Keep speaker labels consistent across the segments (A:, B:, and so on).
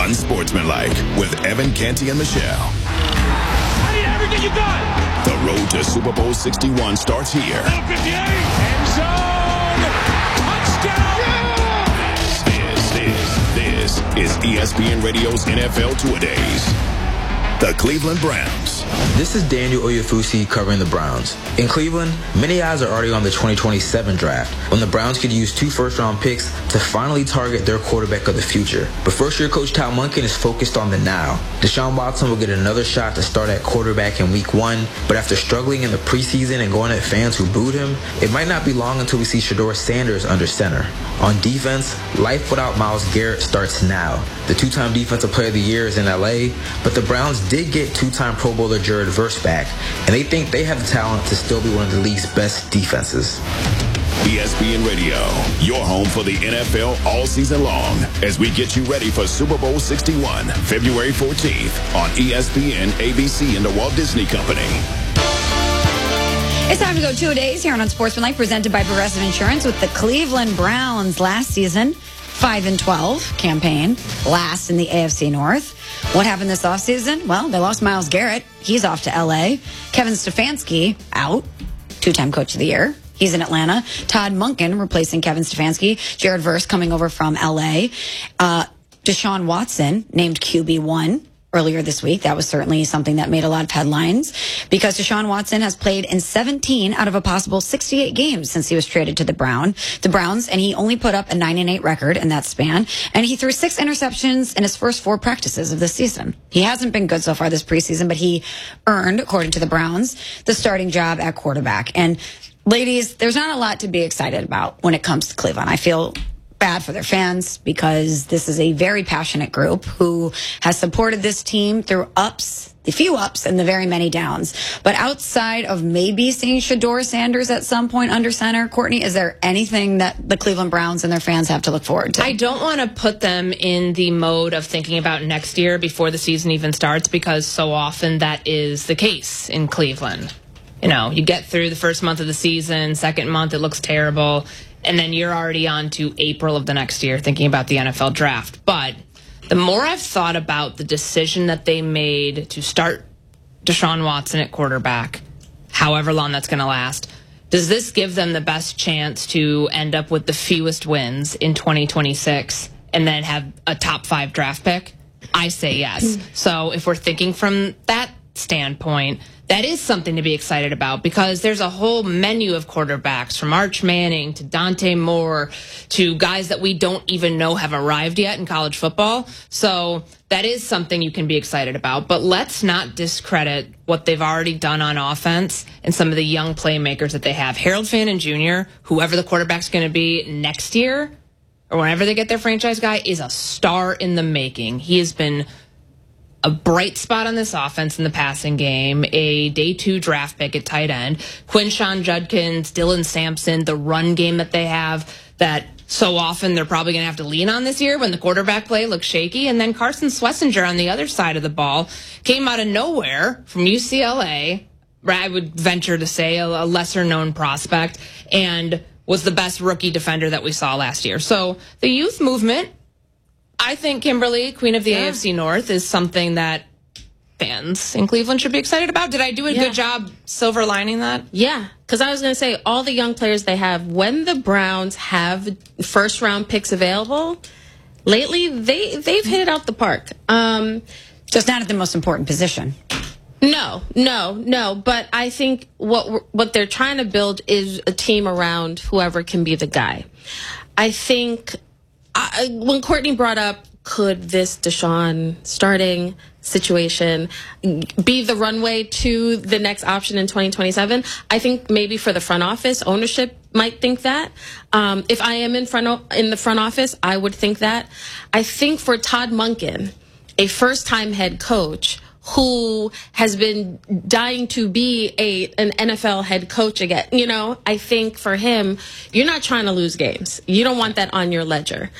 A: Unsportsmanlike with Evan Canty and Michelle.
B: I need everything you got.
A: The road to Super Bowl 61 starts here.
B: 58. End zone. Touchdown.
A: This is ESPN Radio's NFL Two-A-Days. The Cleveland Browns.
C: This is Daniel Oyefusi covering the Browns. In Cleveland, many eyes are already on the 2027 draft, when the Browns could use 2 first-round picks to finally target their quarterback of the future. But first-year coach Todd Monken is focused on the now. Deshaun Watson will get another shot to start at quarterback in Week 1, but after struggling in the preseason and going at fans who booed him, it might not be long until we see Shedeur Sanders under center. On defense, life without Myles Garrett starts now. The 2-time Defensive Player of the Year is in LA, but the Browns did get 2-time Pro Bowler Jared Verse back, and they think they have the talent to still be one of the league's best defenses.
A: ESPN Radio, your home for the NFL all season long, as we get you ready for Super Bowl 61, February 14th on ESPN, ABC, and the Walt Disney Company.
D: It's time to go Two-A-Days here on Unsportsmanlike, presented by Progressive Insurance with the Cleveland Browns last season. 5-12 campaign, last in the AFC North. What happened this offseason? Well, they lost Myles Garrett. He's off to L.A. Kevin Stefanski out, 2-time Coach of the Year. He's in Atlanta. Todd Monken replacing Kevin Stefanski. Jared Verse coming over from L.A. Deshaun Watson named QB1 earlier this week. That was certainly something that made a lot of headlines because Deshaun Watson has played in 17 out of a possible 68 games since he was traded to the Browns, and he only put up a 9-8 record in that span, and he threw 6 interceptions in his first 4 practices of the season. He hasn't been good so far this preseason, but he earned, according to the Browns, the starting job at quarterback. And ladies, there's not a lot to be excited about when it comes to Cleveland. I feel bad for their fans because this is a very passionate group who has supported this team through the few ups and the very many downs. But outside of maybe seeing Shedeur Sanders at some point under center, Courtney, is there anything that the Cleveland Browns and their fans have to look forward to?
E: I don't want to put them in the mode of thinking about next year before the season even starts, because so often that is the case in Cleveland. You know, you get through the first month of the season, second month it looks terrible, and then you're already on to April of the next year thinking about the NFL draft. But the more I've thought about the decision that they made to start Deshaun Watson at quarterback, however long that's going to last, does this give them the best chance to end up with the fewest wins in 2026 and then have a top 5 draft pick? I say yes. So if we're thinking from that standpoint, that is something to be excited about, because there's a whole menu of quarterbacks, from Arch Manning to Dante Moore to guys that we don't even know have arrived yet in college football. So that is something you can be excited about. But let's not discredit what they've already done on offense and some of the young playmakers that they have. Harold Fannin Jr., whoever the quarterback's going to be next year or whenever they get their franchise guy, is a star in the making. He has been a bright spot on this offense in the passing game, a day 2 draft pick at tight end. Quinshon Judkins, Dylan Sampson, the run game that they have that so often they're probably going to have to lean on this year when the quarterback play looks shaky. And then Carson Schlesinger on the other side of the ball came out of nowhere from UCLA, I would venture to say a lesser-known prospect, and was the best rookie defender that we saw last year. So the youth movement, I think Kimberly, Queen of the AFC North, is something that fans in Cleveland should be excited about. Did I do a good job silver lining that?
F: Yeah, because I was going to say, all the young players they have, when the Browns have first-round picks available, lately they've hit it out the park.
D: Just not at the most important position.
F: No. But I think what they're trying to build is a team around whoever can be the guy. I think when Courtney brought up, could this Deshaun starting situation be the runway to the next option in 2027? I think maybe for the front office, ownership might think that. If I am in the front office, I would think that. I think for Todd Monken, a first-time head coach who has been dying to be an NFL head coach again, I think for him, you're not trying to lose games. You don't want that on your ledger.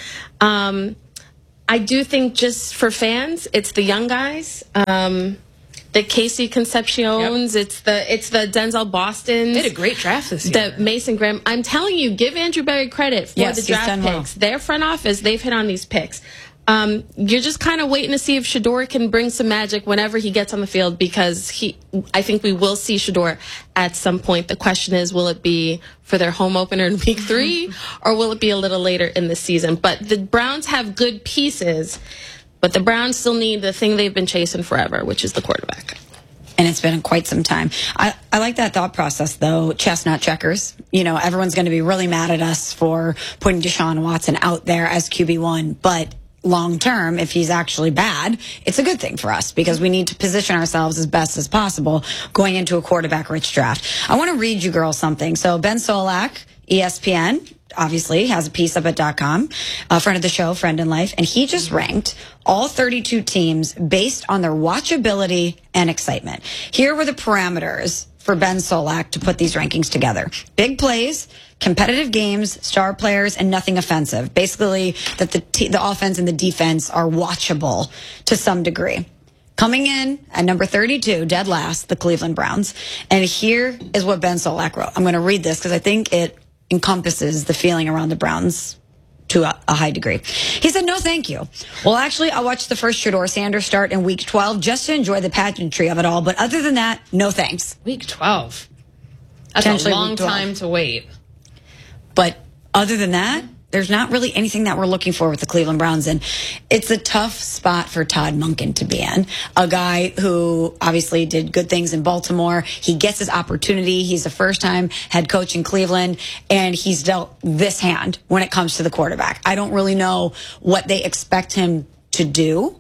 F: I do think just for fans, it's the young guys, the Casey Concepcions, it's the Denzel Bostons.
E: They had a great draft this year.
F: The Mason Graham. I'm telling you, give Andrew Berry credit for the draft picks. Well. Their front office, they've hit on these picks. You're just kind of waiting to see if Shedeur can bring some magic whenever he gets on the field, because I think we will see Shedeur at some point. The question is, will it be for their home opener in week 3 or will it be a little later in the season? But the Browns have good pieces, but the Browns still need the thing they've been chasing forever, which is the quarterback.
D: And it's been quite some time. I like that thought process, though. Chestnut checkers. You know, everyone's going to be really mad at us for putting Deshaun Watson out there as QB1, but long term, if he's actually bad, it's a good thing for us because we need to position ourselves as best as possible going into a quarterback-rich draft. I want to read you girls something. So Ben Solak, ESPN, obviously has a piece up at .com, a friend of the show, friend in life, and he just ranked all 32 teams based on their watchability and excitement. Here were the parameters for Ben Solak to put these rankings together. Big plays, competitive games, star players, and nothing offensive. Basically, that the offense and the defense are watchable to some degree. Coming in at number 32, dead last, the Cleveland Browns. And here is what Ben Solak wrote. I'm going to read this because I think it encompasses the feeling around the Browns to a high degree. He said, no, thank you. Well, actually, I'll watch the first Shedeur Sanders start in week 12 just to enjoy the pageantry of it all. But other than that, no thanks.
E: Week 12. That's a long time to wait.
D: But other than that, there's not really anything that we're looking for with the Cleveland Browns. And it's a tough spot for Todd Monken to be in. A guy who obviously did good things in Baltimore. He gets his opportunity. He's a first-time head coach in Cleveland. And he's dealt this hand when it comes to the quarterback. I don't really know what they expect him to do.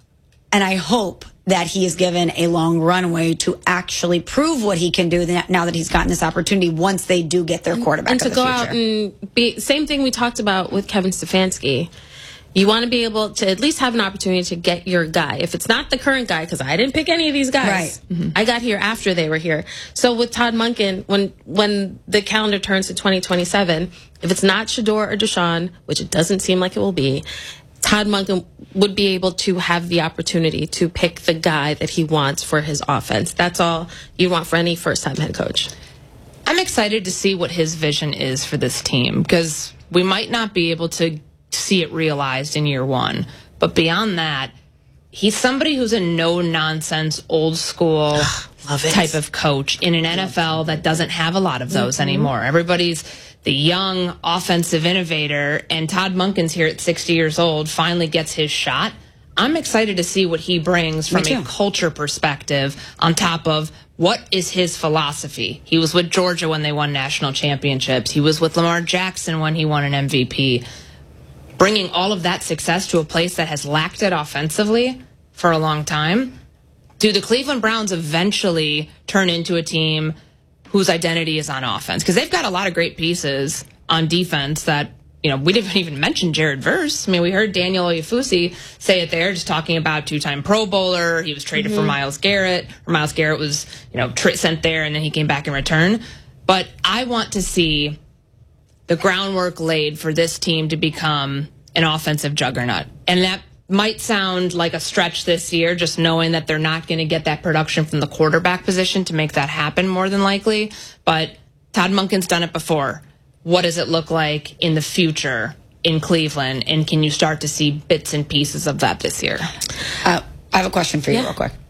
D: And I hope that he is given a long runway to actually prove what he can do now that he's gotten this opportunity once they do get their quarterback
F: and
D: of the future.
F: And to go out and be, same thing we talked about with Kevin Stefanski. You want to be able to at least have an opportunity to get your guy. If it's not the current guy, because I didn't pick any of these guys.
D: Right.
F: Mm-hmm. I got here after they were here. So with Todd Monken, when the calendar turns to 2027, if it's not Shedeur or Deshaun, which it doesn't seem like it will be, Todd Monken would be able to have the opportunity to pick the guy that he wants for his offense. That's all you want for any first-time head coach.
E: I'm excited to see what his vision is for this team because we might not be able to see it realized in year one. But beyond that, he's somebody who's a no-nonsense, old-school type of coach in an NFL that doesn't have a lot of those anymore. Everybody's the young offensive innovator, and Todd Monken's here at 60 years old, finally gets his shot. I'm excited to see what he brings from a culture perspective on top of what is his philosophy. He was with Georgia when they won national championships. He was with Lamar Jackson when he won an MVP. Bringing all of that success to a place that has lacked it offensively for a long time. Do the Cleveland Browns eventually turn into a team whose identity is on offense? Because they've got a lot of great pieces on defense that, you know, we didn't even mention Jared Verse. I mean, we heard Daniel Oyefusi say it there, just talking about two-time Pro Bowler. He was traded for Myles Garrett, or Myles Garrett was, you know, sent there, and then he came back in return. But I want to see the groundwork laid for this team to become an offensive juggernaut. And that might sound like a stretch this year, just knowing that they're not going to get that production from the quarterback position to make that happen more than likely. But Todd Monken's done it before. What does it look like in the future in Cleveland? And can you start to see bits and pieces of that this year?
D: I have a question for you real quick.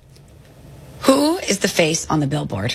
D: Who is the face on the billboard?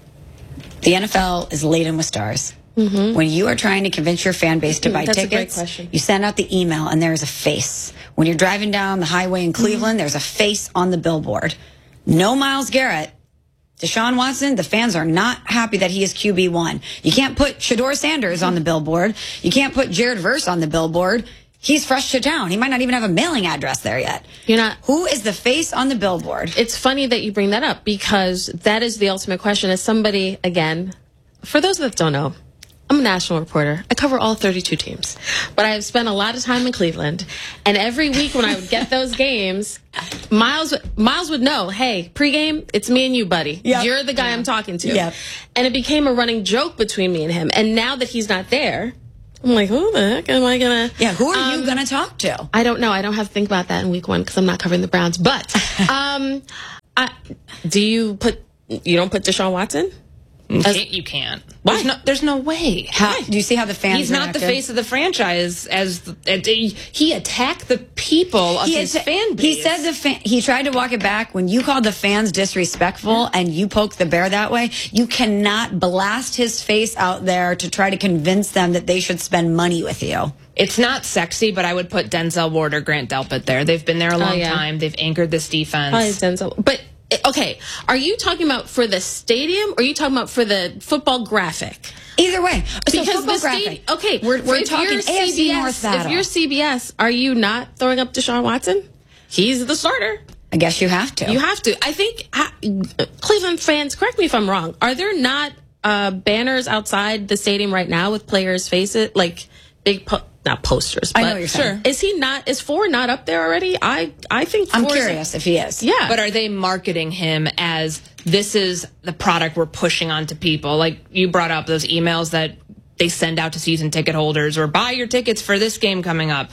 D: The NFL is laden with stars. When you are trying to convince your fan base to buy tickets, you send out the email and there's a face. When you're driving down the highway in Cleveland, there's a face on the billboard. No Myles Garrett. Deshaun Watson, the fans are not happy that he is QB1. You can't put Shedeur Sanders on the billboard. You can't put Jared Verse on the billboard. He's fresh to town. He might not even have a mailing address there yet. Who is the face on the billboard?
F: It's funny that you bring that up because that is the ultimate question. As somebody, again, for those that don't know, I'm a national reporter. I cover all 32 teams. But I've spent a lot of time in Cleveland. And every week when I would get those games, Miles would know, hey, pregame, it's me and you, buddy. Yep. You're the guy I'm talking to.
D: Yep.
F: And it became a running joke between me and him. And now that he's not there, I'm like, who the heck am I going to...
D: Yeah, who are you going to talk to?
F: I don't know. I don't have to think about that in week one because I'm not covering the Browns. But you don't put Deshaun Watson?
E: You can't. There's no way.
D: Do you see how the fans
E: He's not the face of the franchise. He attacked the people of his fan base.
D: He said he tried to walk it back. When you called the fans disrespectful and you poke the bear that way, you cannot blast his face out there to try to convince them that they should spend money with you.
E: It's not sexy, but I would put Denzel Ward or Grant Delpit there. They've been there a long time. They've anchored this defense.
F: Probably Denzel. But, okay, are you talking about for the stadium or are you talking about for the football graphic?
D: Either way.
F: Because
D: football
F: the
D: graphic.
F: Okay,
D: we're talking AFC North battle.
F: If you're CBS, are you not throwing up Deshaun Watson? He's the starter.
D: I guess you have to.
F: You have to. I think Cleveland fans, correct me if I'm wrong, are there not banners outside the stadium right now with players' faces, like big not posters, but
D: I know what you're saying.
F: Sure. Is Four not up there already? I think
D: I'm curious if he is.
F: Yeah.
E: But are they marketing him as this is the product we're pushing onto people? Like you brought up those emails that they send out to season ticket holders or buy your tickets for this game coming up.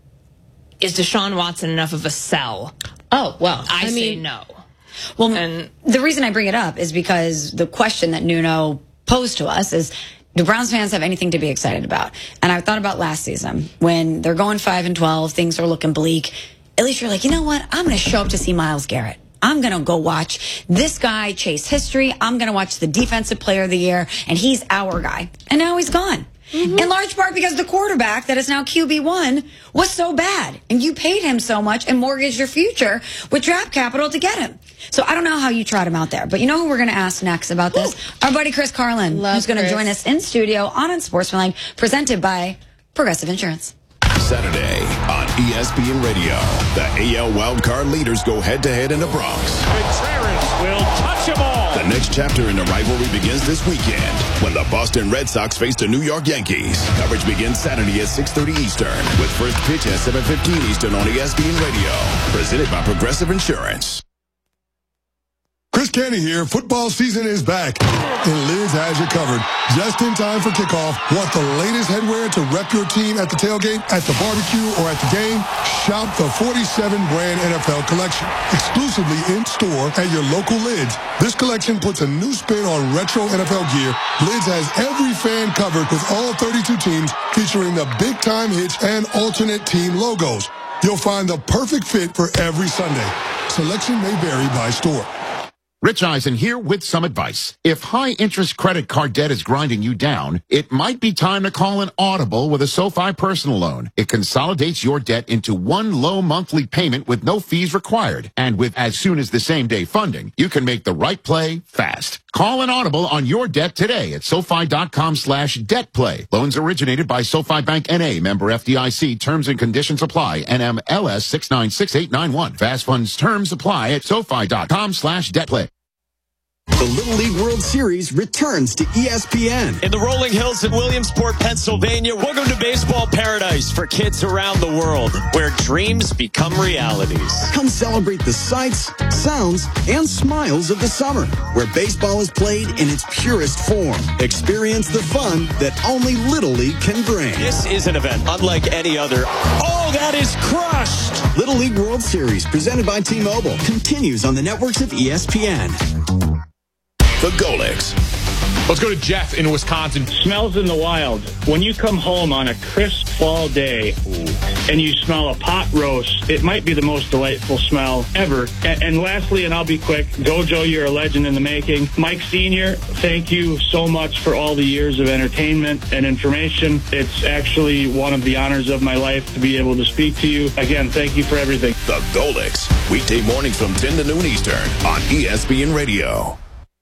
E: Is Deshaun Watson enough of a sell?
F: Oh, well,
E: I say no.
D: Well, the reason I bring it up is because the question that Nuno posed to us is, do Browns fans have anything to be excited about? And I thought about last season when they're going 5-12, things are looking bleak. At least you're like, you know what? I'm going to show up to see Myles Garrett. I'm going to go watch this guy chase history. I'm going to watch the defensive player of the year, and he's our guy. And now he's gone. In large part because the quarterback that is now QB1 was so bad. And you paid him so much and mortgaged your future with draft capital to get him. So I don't know how you trot him out there. But you know who we're going to ask next about this? Our buddy Chris Carlin, who's going to join us in studio on Unsportsmanlike, presented by Progressive Insurance.
A: Saturday on ESPN Radio, the AL wildcard leaders go head-to-head in the Bronx.
B: Contreras will touch them all.
A: The next chapter in the rivalry begins this weekend when the Boston Red Sox face the New York Yankees. Coverage begins Saturday at 6:30 Eastern with first pitch at 7:15 Eastern on ESPN Radio. Presented by Progressive Insurance.
G: Chris Canty here. Football season is back, and Lids has you covered. Just in time for kickoff. Want the latest headwear to rep your team at the tailgate, at the barbecue, or at the game? Shop the 47-brand NFL collection, exclusively in-store at your local Lids. This collection puts a new spin on retro NFL gear. Lids has every fan covered with all 32 teams, featuring the big-time hits and alternate team logos. You'll find the perfect fit for every Sunday. Selection may vary by store.
H: Rich Eisen here with some advice. If high-interest credit card debt is grinding you down, it might be time to call an Audible with a SoFi personal loan. It consolidates your debt into one low monthly payment with no fees required. And with as soon as the same-day funding, you can make the right play fast. Call an Audible on your debt today at SoFi.com/debtplay. Loans originated by SoFi Bank N.A., member FDIC. Terms and conditions apply. NMLS 696891. Fast funds terms apply at SoFi.com/debtplay.
I: The Little League World Series returns to ESPN.
J: In the rolling hills of Williamsport, Pennsylvania, welcome to baseball paradise for kids around the world, where dreams become realities.
I: Come celebrate the sights, sounds, and smiles of the summer, where baseball is played in its purest form. Experience the fun that only Little League can bring.
J: This is an event unlike any other. Oh, that is crushed!
I: Little League World Series, presented by T-Mobile, continues on the networks of ESPN.
A: The Golics.
K: Let's go to Jeff in Wisconsin.
L: Smells in the wild. When you come home on a crisp fall day and you smell a pot roast, it might be the most delightful smell ever. And lastly, and I'll be quick, Gojo, you're a legend in the making. Mike Sr., thank you so much for all the years of entertainment and information. It's actually one of the honors of my life to be able to speak to you. Again, thank you for everything.
A: The Golics. Weekday mornings from 10 to noon Eastern on ESPN Radio.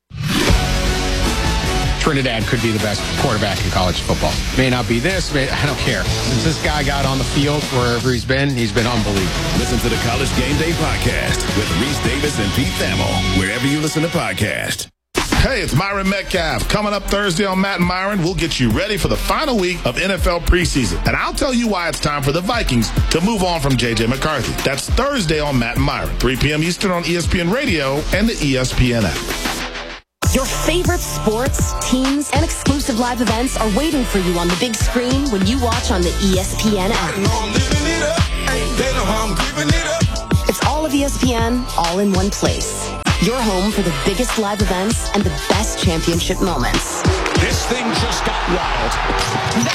K: Trinidad could be the best quarterback in college football. May not be this, I don't care. Since this guy got on the field wherever he's been unbelievable.
A: Listen to the College Game Day podcast with Reese Davis and Pete Thamel, wherever you listen to podcasts.
M: Hey, it's Myron Metcalf. Coming up Thursday on Matt and Myron, we'll get you ready for the final week of NFL preseason. And I'll tell you why it's time for the Vikings to move on from J.J. McCarthy. That's Thursday on Matt and Myron, 3 p.m. Eastern on ESPN Radio and the ESPN app.
N: Your favorite sports, teams, and exclusive live events are waiting for you on the big screen when you watch on the ESPN app. It's all of ESPN, all in one place. Your home for the biggest live events and the best championship moments.
B: This thing just got wild.